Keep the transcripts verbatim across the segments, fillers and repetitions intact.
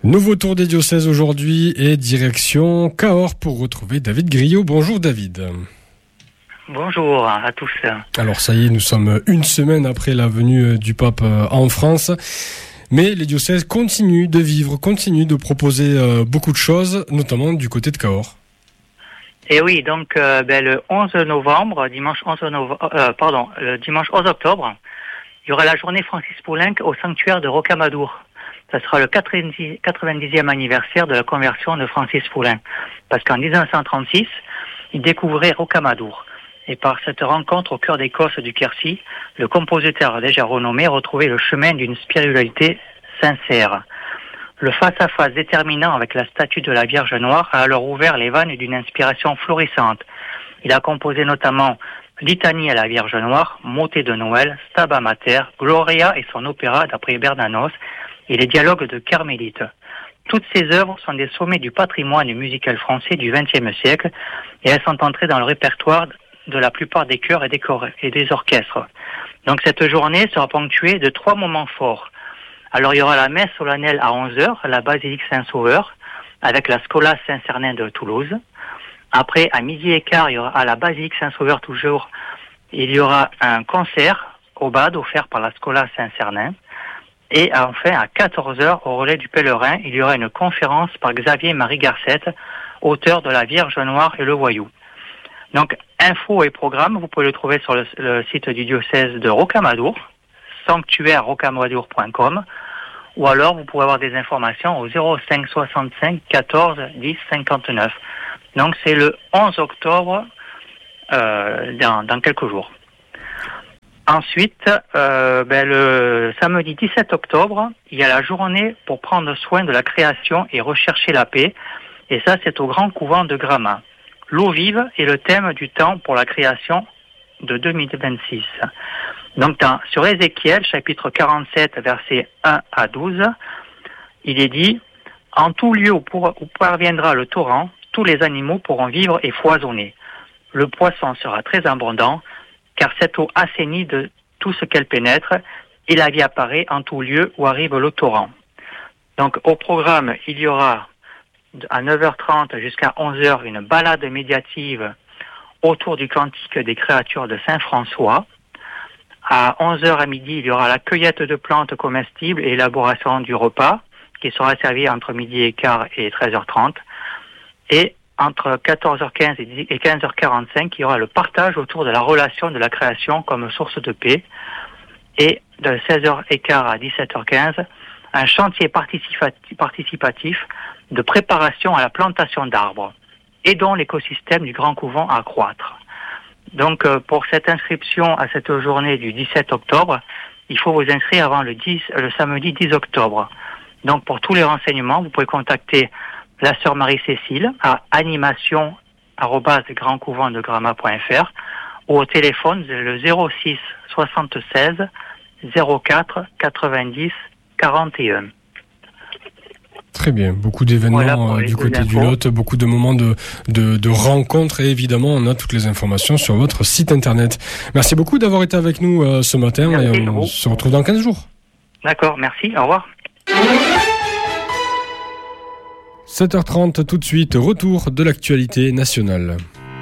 Nouveau tour des diocèses aujourd'hui et direction Cahors pour retrouver David Griot. Bonjour David. Bonjour à tous. Alors ça y est, nous sommes une semaine après la venue du pape en France. Mais les diocèses continuent de vivre, continuent de proposer beaucoup de choses, notamment du côté de Cahors. Et oui, donc euh, ben, le onze novembre, dimanche onze novembre, euh, pardon, le dimanche onze octobre, il y aura la journée Francis Poulenc au sanctuaire de Rocamadour. Ça sera le quatre-vingt-dixième anniversaire de la conversion de Francis Poulenc. Parce qu'en dix-neuf cent trente-six, il découvrait Rocamadour. Et par cette rencontre au cœur des Cosses du Quercy, le compositeur déjà renommé retrouvait le chemin d'une spiritualité sincère. Le face-à-face déterminant avec la statue de la Vierge Noire a alors ouvert les vannes d'une inspiration florissante. Il a composé notamment Litanie à la Vierge Noire, Motets de Noël, Stabat Mater, Gloria et son opéra d'après Bernanos, et les dialogues de Carmélite. Toutes ces œuvres sont des sommets du patrimoine musical français du vingtième siècle et elles sont entrées dans le répertoire de la plupart des chœurs et des, chor- et des orchestres. Donc cette journée sera ponctuée de trois moments forts. Alors il y aura la messe solennelle à onze heures à la basilique Saint-Sauveur avec la Schola Saint-Cernin de Toulouse. Après, à midi et quart, il y aura à la basilique Saint-Sauveur toujours, il y aura un concert au bad offert par la Schola Saint-Cernin. Et enfin, à quatorze heures, au relais du pèlerin, il y aura une conférence par Xavier-Marie Garcette, auteur de La Vierge Noire et le Voyou. Donc, infos et programmes, vous pouvez le trouver sur le, le site du diocèse de Rocamadour, sanctuaire rocamadour point com, ou alors vous pouvez avoir des informations au zéro cinq soixante-cinq quatorze dix cinquante-neuf. Donc, c'est le onze octobre, euh, dans, dans quelques jours. Ensuite, euh, ben le samedi dix-sept octobre, il y a la journée pour prendre soin de la création et rechercher la paix. Et ça, c'est au Grand Couvent de Gramat. L'eau vive est le thème du temps pour la création de deux mille vingt-six. Donc, dans, sur Ézéchiel, chapitre quarante-sept, versets un à douze, il est dit « En tout lieu où, pour, où parviendra le torrent, tous les animaux pourront vivre et foisonner. Le poisson sera très abondant, car cette eau assainit de tout ce qu'elle pénètre, et la vie apparaît en tout lieu où arrive le torrent. » Donc au programme, il y aura à neuf heures trente jusqu'à onze heures une balade médiative autour du cantique des créatures de Saint François. À onze heures à midi, il y aura la cueillette de plantes comestibles et élaboration du repas, qui sera servi entre midi et quart et treize heures trente. Et entre quatorze heures quinze et quinze heures quarante-cinq, il y aura le partage autour de la relation de la création comme source de paix. Et de seize heures quinze à dix-sept heures quinze, un chantier participatif, participatif de préparation à la plantation d'arbres, aidant l'écosystème du Grand Couvent à croître. Donc, pour cette inscription à cette journée du dix-sept octobre, il faut vous inscrire avant le, dix, le samedi dix octobre. Donc, pour tous les renseignements, vous pouvez contacter la sœur Marie-Cécile à animation arobase grand couvent de gramat point f r ou au téléphone le zéro six soixante-seize zéro quatre quatre-vingt-dix quarante et un. Très bien, beaucoup d'événements voilà du côté du Lot, beaucoup de moments de, de, de rencontres et évidemment on a toutes les informations sur votre site internet. Merci beaucoup d'avoir été avec nous euh, ce matin. Merci et on vous. se retrouve dans quinze jours. D'accord, merci, au revoir. sept heures trente, tout de suite, retour de l'actualité nationale.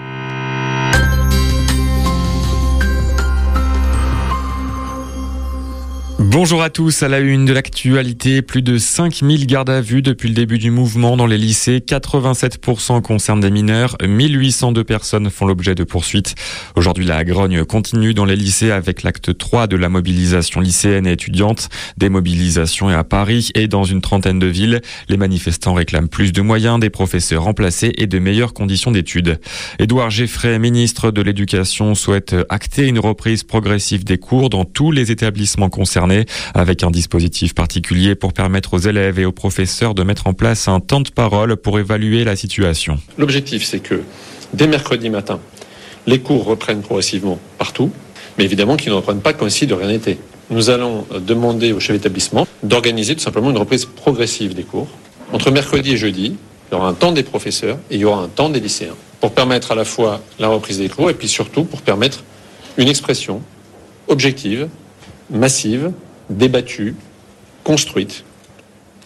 Bonjour à tous, à la une de l'actualité, plus de cinq mille gardes à vue depuis le début du mouvement dans les lycées, quatre-vingt-sept pour cent concernent des mineurs, mille huit cent deux personnes font l'objet de poursuites. Aujourd'hui, la grogne continue dans les lycées avec l'acte trois de la mobilisation lycéenne et étudiante, des mobilisations à Paris et dans une trentaine de villes. Les manifestants réclament plus de moyens, des professeurs remplacés et de meilleures conditions d'études. Édouard Geffray, ministre de l'Éducation, souhaite acter une reprise progressive des cours dans tous les établissements concernés, avec un dispositif particulier pour permettre aux élèves et aux professeurs de mettre en place un temps de parole pour évaluer la situation. L'objectif, c'est que dès mercredi matin, les cours reprennent progressivement partout, mais évidemment qu'ils ne reprennent pas comme si de rien n'était. Nous allons demander au chef d'établissement d'organiser tout simplement une reprise progressive des cours. Entre mercredi et jeudi, il y aura un temps des professeurs et il y aura un temps des lycéens, pour permettre à la fois la reprise des cours et puis surtout pour permettre une expression objective, massive, débattue, construite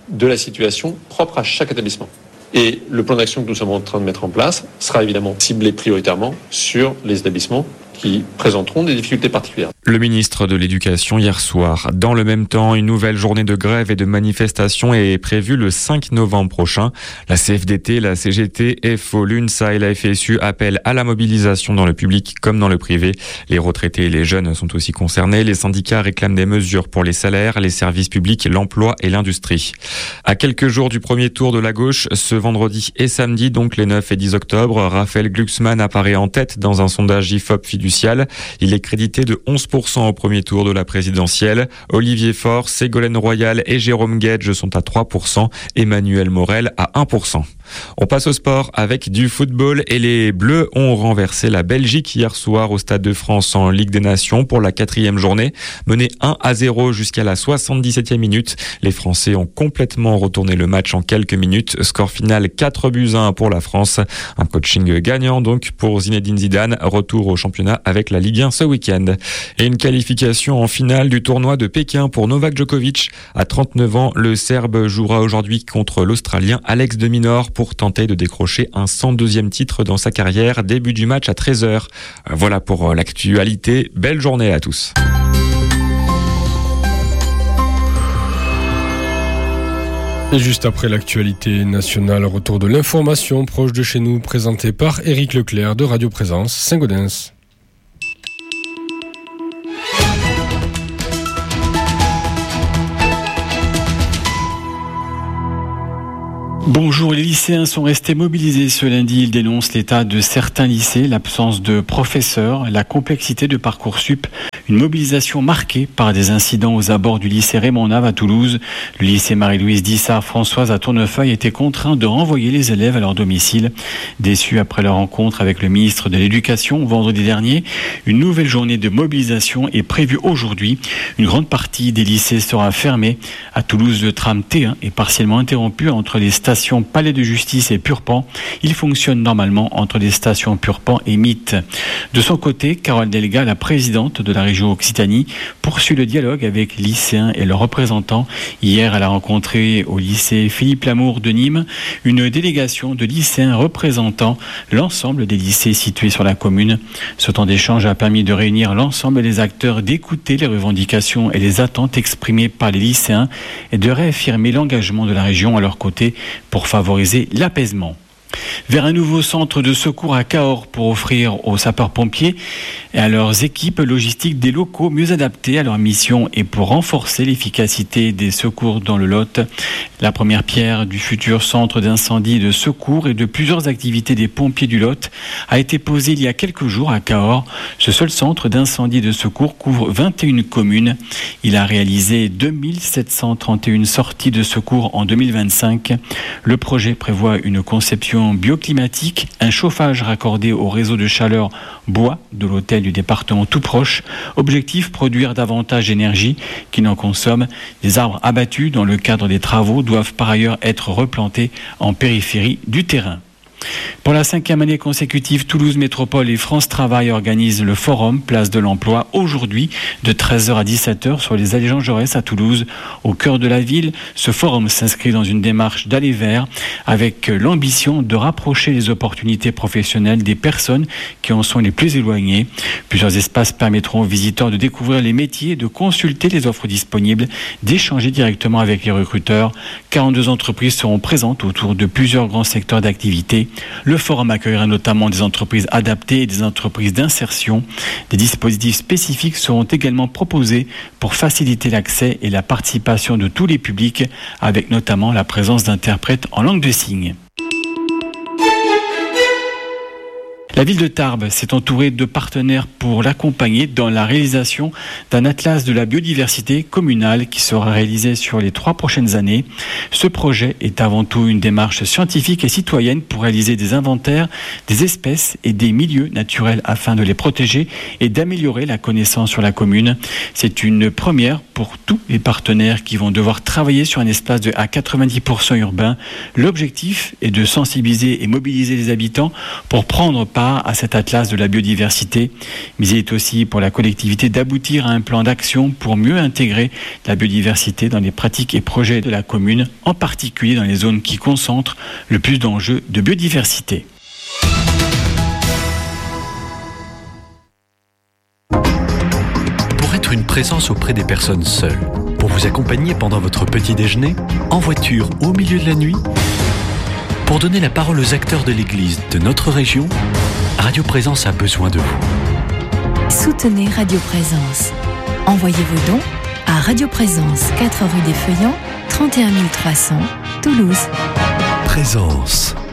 de la situation propre à chaque établissement. Et le plan d'action que nous sommes en train de mettre en place sera évidemment ciblé prioritairement sur les établissements qui présenteront des difficultés particulières. Le ministre de l'Éducation hier soir. Dans le même temps, une nouvelle journée de grève et de manifestation est prévue le cinq novembre prochain. La C F D T, la C G T, F O, l'UNSA et la F S U appellent à la mobilisation dans le public comme dans le privé. Les retraités et les jeunes sont aussi concernés. Les syndicats réclament des mesures pour les salaires, les services publics, l'emploi et l'industrie. À quelques jours du premier tour de la gauche, ce vendredi et samedi, donc les neuf et dix octobre, Raphaël Glucksmann apparaît en tête dans un sondage I F O P fiducial. Il est crédité de onze pour cent au premier tour de la présidentielle. Olivier Faure, Ségolène Royal et Jérôme Guedj sont à trois pour cent. Emmanuel Morel à un pour cent. On passe au sport avec du football et les Bleus ont renversé la Belgique hier soir au Stade de France en Ligue des Nations pour la quatrième journée. Menés un à zéro jusqu'à la soixante-dix-septième minute, les Français ont complètement retourné le match en quelques minutes. Score final quatre buts à un pour la France. Un coaching gagnant donc pour Zinedine Zidane. Retour au championnat avec la Ligue un ce week-end. Et une qualification en finale du tournoi de Pékin pour Novak Djokovic. À trente-neuf ans, le Serbe jouera aujourd'hui contre l'Australien Alex de Minaur pour tenter de décrocher un cent deuxième titre dans sa carrière. Début du match à treize heures. Voilà pour l'actualité. Belle journée à tous. Et juste après l'actualité nationale, retour de l'information proche de chez nous, présenté par Éric Leclerc de Radio Présence Saint-Gaudens. Bonjour, les lycéens sont restés mobilisés ce lundi. Ils dénoncent l'état de certains lycées, l'absence de professeurs, la complexité de Parcoursup. Une mobilisation marquée par des incidents aux abords du lycée Raymond Nave à Toulouse. Le lycée Marie-Louise Dissart-Françoise à Tournefeuille était contraint de renvoyer les élèves à leur domicile. Déçus après leur rencontre avec le ministre de l'Éducation vendredi dernier, une nouvelle journée de mobilisation est prévue aujourd'hui. Une grande partie des lycées sera fermée. À Toulouse, le tram T un est partiellement interrompu entre les stations Palais de Justice et Purpan. Il fonctionne normalement entre les stations Purpan et Mythe. De son côté, Carole Delga, la présidente de la région Occitanie, poursuit le dialogue avec les lycéens et leurs représentants. Hier, elle a rencontré au lycée Philippe Lamour de Nîmes une délégation de lycéens représentant l'ensemble des lycées situés sur la commune. Ce temps d'échange a permis de réunir l'ensemble des acteurs, d'écouter les revendications et les attentes exprimées par les lycéens et de réaffirmer l'engagement de la région à leur côté pour favoriser l'apaisement. Vers un nouveau centre de secours à Cahors pour offrir aux sapeurs-pompiers et à leurs équipes logistiques des locaux mieux adaptés à leur mission et pour renforcer l'efficacité des secours dans le Lot. La première pierre du futur centre d'incendie et de secours et de plusieurs activités des pompiers du Lot a été posée il y a quelques jours à Cahors. Ce seul centre d'incendie et de secours couvre vingt et une communes. Il a réalisé deux mille sept cent trente et une sorties de secours en deux mille vingt-cinq. Le projet prévoit une conception bioclimatique, un chauffage raccordé au réseau de chaleur bois de l'hôtel du département tout proche. Objectif, produire davantage d'énergie qui n'en consomme. Des arbres abattus dans le cadre des travaux doivent par ailleurs être replantés en périphérie du terrain. Pour la cinquième année consécutive, Toulouse Métropole et France Travail organisent le forum Place de l'Emploi aujourd'hui de treize heures à dix-sept heures sur les allées Jean Jaurès à Toulouse. Au cœur de la ville, ce forum s'inscrit dans une démarche d'aller vers avec l'ambition de rapprocher les opportunités professionnelles des personnes qui en sont les plus éloignées. Plusieurs espaces permettront aux visiteurs de découvrir les métiers, de consulter les offres disponibles, d'échanger directement avec les recruteurs. quarante-deux entreprises seront présentes autour de plusieurs grands secteurs d'activité. Le forum accueillera notamment des entreprises adaptées et des entreprises d'insertion. Des dispositifs spécifiques seront également proposés pour faciliter l'accès et la participation de tous les publics, avec notamment la présence d'interprètes en langue de signes. La ville de Tarbes s'est entourée de partenaires pour l'accompagner dans la réalisation d'un atlas de la biodiversité communale qui sera réalisé sur les trois prochaines années. Ce projet est avant tout une démarche scientifique et citoyenne pour réaliser des inventaires des espèces et des milieux naturels afin de les protéger et d'améliorer la connaissance sur la commune. C'est une première pour tous les partenaires qui vont devoir travailler sur un espace de à quatre-vingt-dix pour cent urbain. L'objectif est de sensibiliser et mobiliser les habitants pour prendre part participera à cet atlas de la biodiversité, mais il est aussi pour la collectivité d'aboutir à un plan d'action pour mieux intégrer la biodiversité dans les pratiques et projets de la commune, en particulier dans les zones qui concentrent le plus d'enjeux de biodiversité. Pour être une présence auprès des personnes seules, pour vous accompagner pendant votre petit déjeuner, en voiture ou au milieu de la nuit, pour donner la parole aux acteurs de l'Église de notre région, Radio Présence a besoin de vous. Soutenez Radio Présence. Envoyez vos dons à Radio Présence, quatre rue des Feuillants, trente et un mille trois cents, Toulouse. Présence.